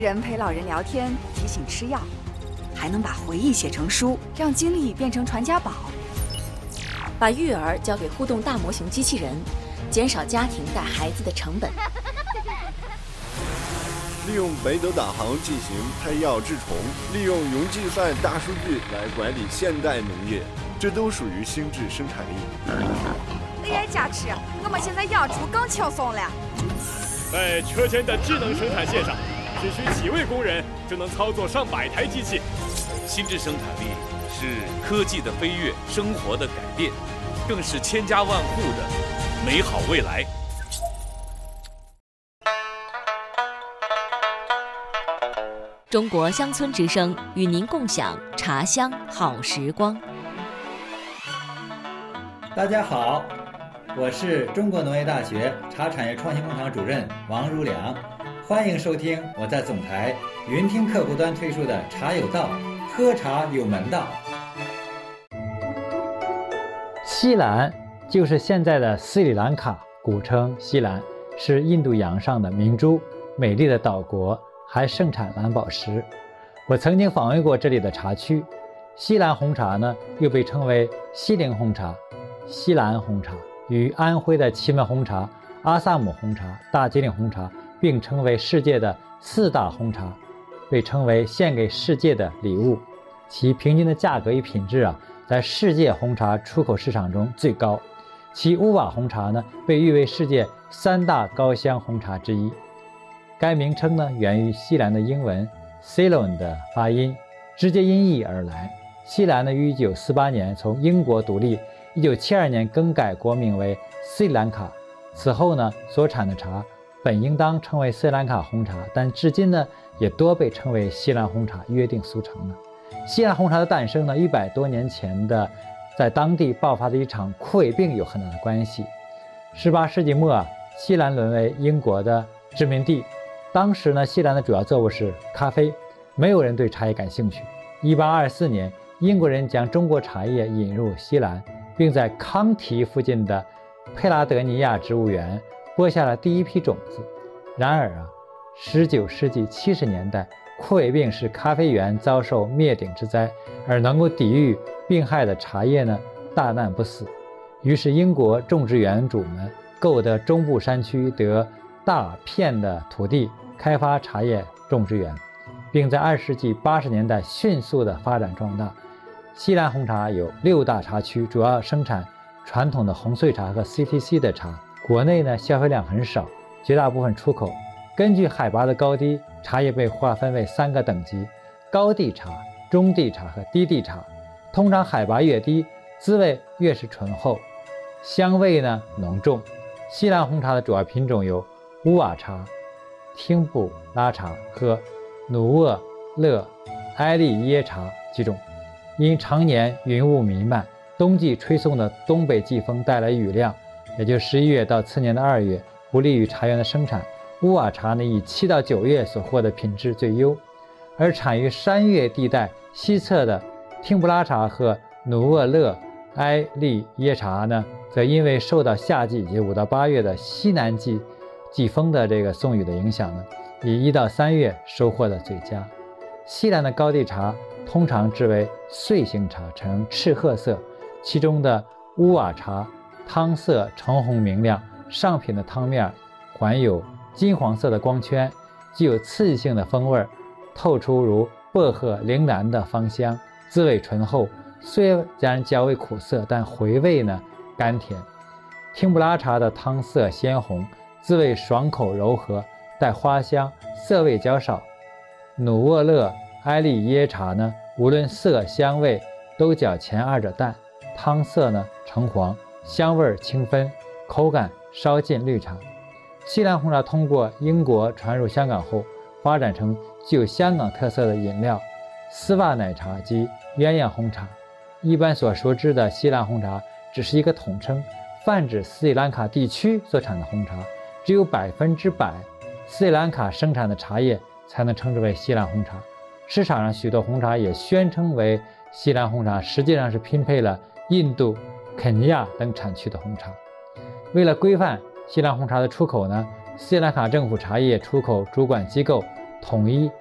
人陪老人聊天，提醒吃药，还能把回忆写成书，让经历变成传家宝。把育儿交给互动大模型机器人，减少家庭带孩子的成本。 利用北斗导航进行配药治虫，利用云计算大数据来管理现代农业，这都属于心智生产力。 AI 加持，我们现在养猪更轻松了。 在车间的智能生产线上，只需几位工人就能操作上百台机器。 心智生产力是科技的飞跃，生活的改变，更是千家万户的美好未来。 中国乡村之声与您共享茶乡好时光。 大家好，我是中国农业大学茶产业创新工厂主任王如良，欢迎收听我在总台云听客户端推出的茶有道，喝茶有门道。西兰就是现在的斯里兰卡，古称西兰，是印度洋上的明珠，美丽的岛国，还盛产蓝宝石。我曾经访问过这里的茶区，西兰红茶呢，又被称为西陵红茶、西兰红茶，与安徽的祁门红茶、阿萨姆红茶、大吉岭红茶并称为世界的4大红茶，被称为献给世界的礼物。其平均的价格与品质在世界红茶出口市场中最高。其乌瓦红茶呢，被誉为世界3大高香红茶之一。该名称呢，源于西兰的英文 Ceylon 的发音，直接音译而来。西兰呢，于1948年从英国独立，1972年更改国名为斯里兰卡。此后呢，所产的茶本应当称为斯里兰卡红茶，但至今呢，也多被称为西兰红茶，约定俗成了。西兰红茶的诞生呢，100多年前的在当地爆发的一场枯萎病有很大的关系。18世纪末西兰沦为英国的殖民地。当时呢，西兰的主要作物是咖啡，没有人对茶叶感兴趣。1824年，英国人将中国茶叶引入西兰，并在康提附近的佩拉德尼亚植物园播下了第一批种子。然而19世纪70年代，枯萎病使咖啡园遭受灭顶之灾，而能够抵御病害的茶叶呢，大难不死。于是英国种植园主们购得中部山区得大片的土地，开发茶叶种植园，并在20世纪80年代迅速的发展壮大。西兰红茶有6大茶区，主要生产传统的红穗茶和 CTC 的茶。国内呢，消费量很少，绝大部分出口。根据海拔的高低，茶叶被划分为3个等级：高地茶、中地茶和低地茶。通常海拔越低，滋味越是醇厚，香味呢浓重。西兰红茶的主要品种有乌瓦茶、汀布拉茶和努沃勒埃利耶茶几种。因常年云雾弥漫，冬季吹送的东北季风带来雨量，也就11月到次年的2月，不利于茶园的生产。乌瓦茶呢，以7到9月所获的品质最优，而产于山岳地带西侧的汀布拉茶和努沃勒埃利耶茶呢，则因为受到夏季以及5到8月的西南季风的这个送雨的影响呢，以1到3月收获的最佳。西兰的高地茶通常制为穗形茶，呈赤褐色，其中的乌瓦茶汤色橙红明亮，上品的汤面环有金黄色的光圈，具有刺激性的风味，透出如薄荷、铃兰的芳香，滋味醇厚，虽然较为苦涩，但回味呢甘甜。汀布拉茶的汤色鲜红，滋味爽口柔和，带花香，涩味较少。努沃勒埃利耶茶呢，无论色香味都较前2者淡，汤色呢橙黄，香味清芬，口感稍近绿茶。西兰红茶通过英国传入香港后，发展成具有香港特色的饮料丝袜奶茶及鸳鸯红茶。一般所熟知的西兰红茶只是一个统称，泛指斯里兰卡地区所产的红茶，只有100%斯里兰卡生产的茶叶才能称之为西兰红茶。市场上许多红茶也宣称为西兰红茶，实际上是拼配了印度、肯尼亚等产区的红茶。为了规范西兰红茶的出口呢，斯里兰卡政府茶叶出口主管机构统一